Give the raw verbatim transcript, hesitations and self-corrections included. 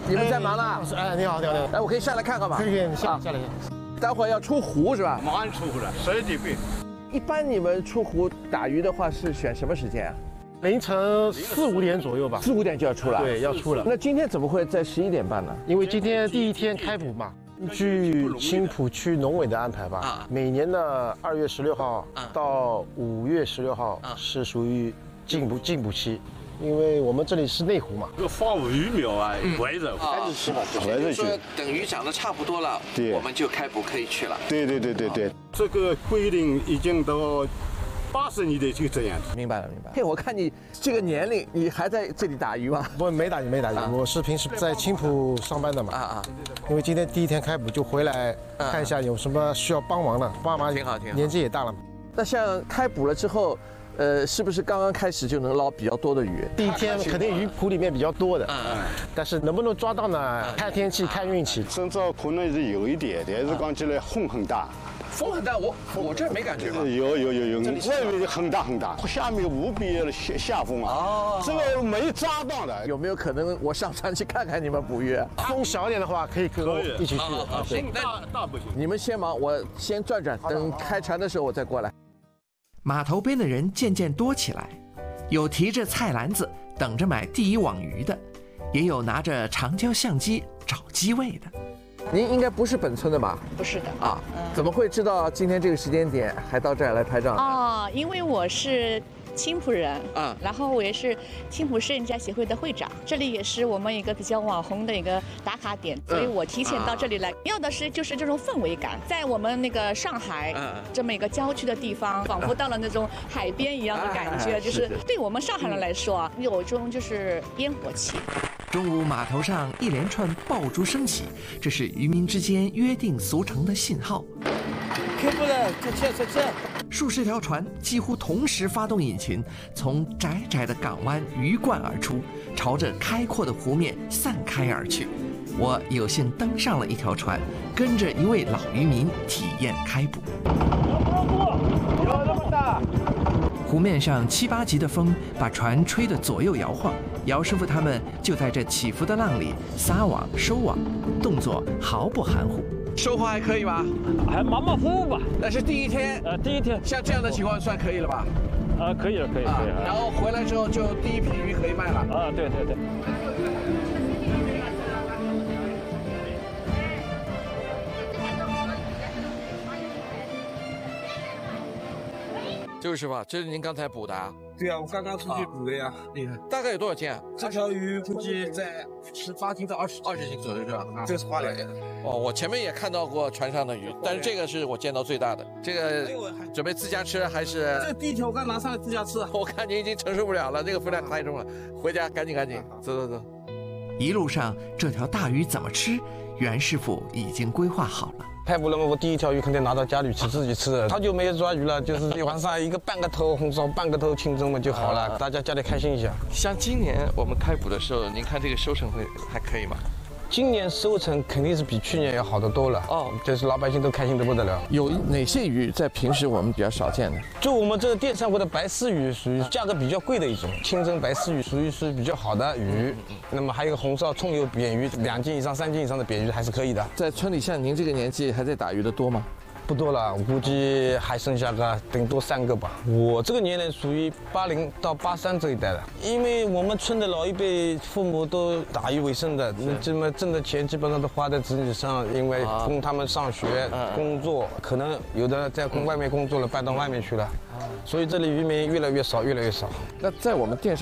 你们在忙呢？ 哎，你好，你好，你好。 哎，我可以下来看看吗？ 可以，可以，下下来。 待会儿要出湖是吧？ 马上出湖了，十二点半。 一般你们出湖打鱼的话是选什么时间啊？ 凌晨四五点左右吧。 四五点就要出了。 对，要出了。 那今天怎么会在十一点半呢？ 因为今天第一天开捕嘛。 据青浦区农委的安排吧，啊、每年的二月十六号到五月十六号是属于禁捕禁捕期，因为我们这里是内湖嘛。 这个放鱼苗啊，围着开始吃嘛， 围着去。等鱼长得差不多了， 对， 我们就开捕可以去了。 对对对对对， 这个规定已经到八十年代就这样子。 明白了，明白了。嘿，我看你这个年龄，你还在这里打鱼吗？ 不，没打鱼，没打鱼。啊、我是平时在青浦上班的嘛。啊啊。 因为今天第一天开捕，就回来看一下有什么需要帮忙的。爸妈挺好，挺好， 年纪也大了嘛。 那像开捕了之后，呃，是不是刚刚开始就能捞比较多的鱼？ 第一天肯定鱼谱里面比较多的，嗯，但是能不能抓到呢？看天气，看运气。 深造可能是有一点，但是讲起来风很大。 风很大，我我这没感觉吧？ 有有有有，外面很大很大，下面无比的下下风啊！哦，这个没抓到的， 有没有可能我上船去看看你们捕鱼？ 风小一点的话，可以跟我一起去。 啊，行，大大不行。 你们先忙，我先转转，等开船的时候我再过来。 码头边的人渐渐多起来，有提着菜篮子等着买第一网鱼的，也有拿着长焦相机找机位的。 您应该不是本村的吧？ 不是的啊，嗯、怎么会知道今天这个时间点还到这儿来拍照？ 哦，因为我是青浦人啊，然后我也是青浦摄影家协会的会长，这里也是我们一个比较网红的一个打卡点，所以我提前到这里来，要的是就是这种氛围感，在我们那个上海这么一个郊区的地方，仿佛到了那种海边一样的感觉，就是对我们上海人来说啊，有一种就是烟火气。 中午，码头上一连串爆竹声起，这是渔民之间约定俗成的信号。 开捕了，再见再见。 数十条船几乎同时发动引擎，从窄窄的港湾鱼贯而出，朝着开阔的湖面散开而去。我有幸登上了一条船，跟着一位老渔民体验开捕。 有那么大？ 湖面上七八级的风把船吹得左右摇晃，姚师傅他们就在这起伏的浪里撒网收网，动作毫不含糊。 收获还可以吧？ 还马马虎虎吧。 那是第一天。 呃，第一天。 像这样的情况算可以了吧？ 啊，可以了，可以，可以。 然后回来之后就第一批鱼可以卖了。 啊，对对对。 就是吧，这是您刚才捕的啊？ 对啊，我刚刚出去捕的呀。厉害。 大概有多少斤啊？ 这条鱼估计在十八斤到二十二十斤左右是吧？ 这个是花鲢。 哦，我前面也看到过船上的鱼，但是这个是我见到最大的。这个准备自家吃还是？ 这第一条我刚拿上来自家吃。 我看您已经承受不了了，那个分量太重了，回家赶紧赶紧，走走走。 一路上这条大鱼怎么吃，袁师傅已经规划好了。 开捕了嘛，我第一条鱼肯定拿到家里去自己吃的。好久没有抓鱼了，就是晚上一个半个头红烧，半个头清蒸嘛就好了，大家家里开心一下。 像今年我们开捕的时候，您看这个收成会还可以吗？ 今年收成肯定是比去年要好得多了哦，就是老百姓都开心得不得了。 有哪些鱼在平时我们比较少见的？ 就我们这个电上过的白丝鱼，属于价格比较贵的一种，清蒸白丝鱼属于是比较好的鱼。那么还有一个红烧葱油扁鱼，两斤以上、三斤以上的扁鱼还是可以的。 在村里像您这个年纪还在打鱼的多吗？ 不多了，我估计还剩下个顶多三个吧。我这个年龄属于八零到八三这一代的，因为我们村的老一辈父母都打鱼为生的，那这么挣的钱基本上都花在子女上，因为供他们上学、工作，可能有的在外面工作了，搬到外面去了，所以这里渔民越来越少，越来越少。 那在我们电视。